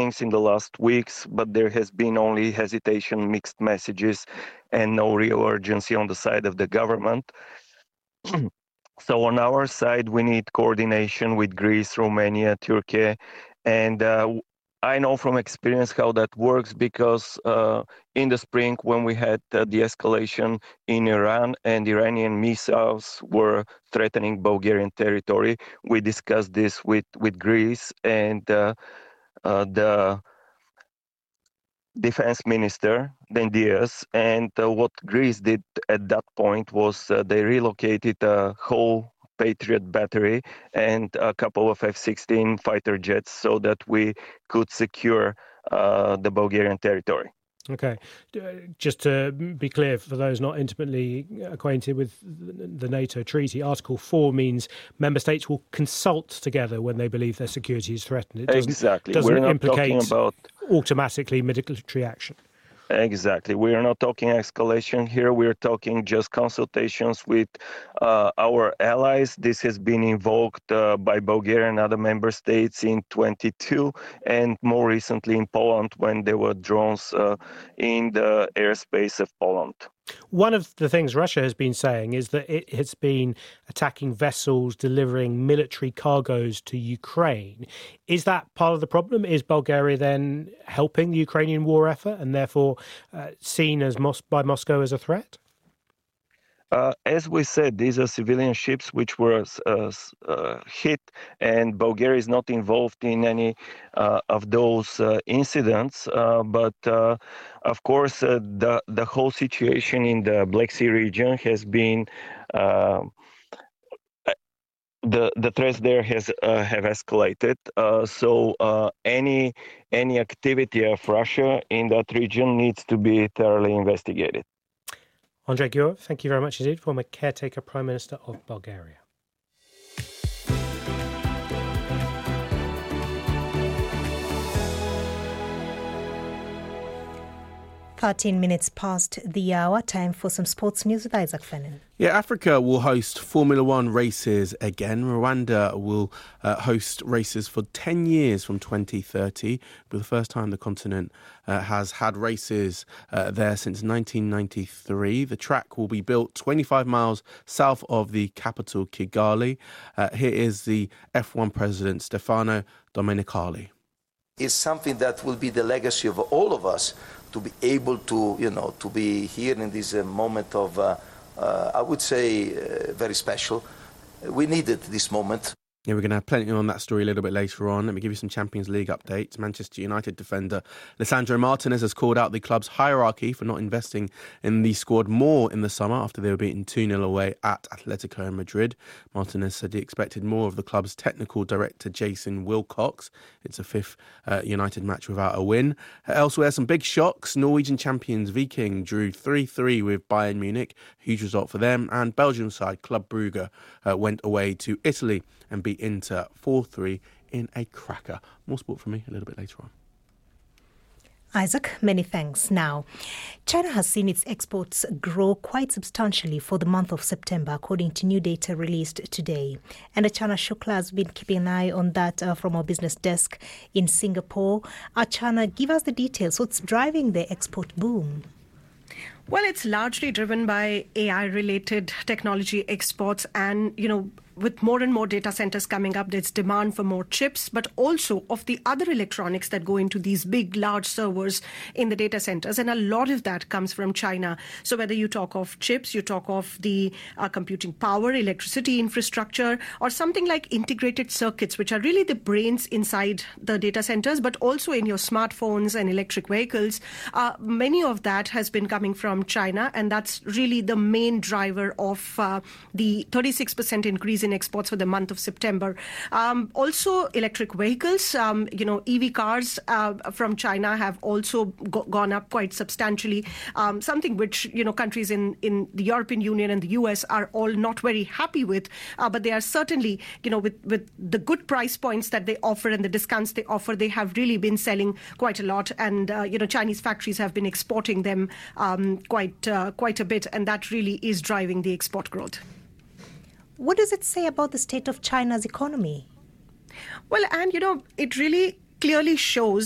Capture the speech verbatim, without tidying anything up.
things in the last weeks, but there has been only hesitation, mixed messages, and no real urgency on the side of the government. So on our side, we need coordination with Greece, Romania, Turkey, and uh, I know from experience how that works because uh, in the spring when we had uh, the escalation in Iran and Iranian missiles were threatening Bulgarian territory, we discussed this with, with Greece and uh, uh, the defense minister, Dendias, and uh, what Greece did at that point was uh, they relocated a whole Patriot battery and a couple of F sixteen fighter jets so that we could secure uh, the Bulgarian territory. Okay. Just to be clear, for those not intimately acquainted with the NATO treaty, Article four means member states will consult together when they believe their security is threatened. It doesn't, exactly. doesn't We're not implicate talking about automatically military action. Exactly. We are not talking escalation here. We're talking just consultations with uh, our allies. This has been invoked uh, by Bulgaria and other member states in twenty-two and more recently in Poland when there were drones uh, in the airspace of Poland. One of the things Russia has been saying is that it has been attacking vessels delivering military cargoes to Ukraine. Is that part of the problem? Is Bulgaria then helping the Ukrainian war effort and therefore uh, seen as Mos- by Moscow as a threat? Uh, as we said, these are civilian ships which were uh, uh, hit, and Bulgaria is not involved in any uh, of those uh, incidents. Uh, but uh, of course, uh, the the whole situation in the Black Sea region has been. Uh, the the threats there has uh, have escalated. Uh, so uh, any any activity of Russia in that region needs to be thoroughly investigated. Andrei Gurov, thank you very much indeed, former caretaker Prime Minister of Bulgaria. thirteen minutes past the hour, time for some sports news with Isaac Fennan. Yeah, Africa will host Formula One races again. Rwanda will uh, host races for ten years from twenty thirty. For the first time the continent uh, has had races uh, there since nineteen ninety-three. The track will be built twenty-five miles south of the capital, Kigali. Uh, here is the F one president, Stefano Domenicali. It's something that will be the legacy of all of us to be able to, you know, to be here in this uh, moment of, uh, uh, I would say, uh, very special. We needed this moment. Yeah, we're going to have plenty on that story a little bit later on. Let me give you some Champions League updates. Manchester United defender Lisandro Martinez has called out the club's hierarchy for not investing in the squad more in the summer after they were beaten two nil away at Atletico Madrid. Martinez said he expected more of the club's technical director Jason Wilcox. It's a fifth uh, United match without a win. Uh, elsewhere, some big shocks. Norwegian champions Viking drew three three with Bayern Munich. Huge result for them. And Belgium side Club Brugge uh, went away to Italy and beat Inter four three in a cracker. More sport from me a little bit later on. Isaac, many thanks. Now, China has seen its exports grow quite substantially for the month of September, according to new data released today. And Achana Shukla has been keeping an eye on that uh, from our business desk in Singapore. Achana, give us the details. What's driving the export boom? Well, it's largely driven by A I-related technology exports and, you know, with more and more data centers coming up, there's demand for more chips, but also of the other electronics that go into these big, large servers in the data centers. And a lot of that comes from China. So whether you talk of chips, you talk of the uh, computing power, electricity infrastructure, or something like integrated circuits, which are really the brains inside the data centers, but also in your smartphones and electric vehicles. Uh, many of that has been coming from China, and that's really the main driver of uh, the thirty-six percent increase in exports for the month of September. Um, also, electric vehicles, um, you know, E V cars uh, from China have also go- gone up quite substantially, um, something which, you know, countries in, in the European Union and the U S are all not very happy with, uh, but they are certainly, you know, with, with the good price points that they offer and the discounts they offer, they have really been selling quite a lot. And, uh, you know, Chinese factories have been exporting them um, quite, uh, quite a bit, and that really is driving the export growth. What does it say about the state of China's economy? Well, and, you know, it really clearly shows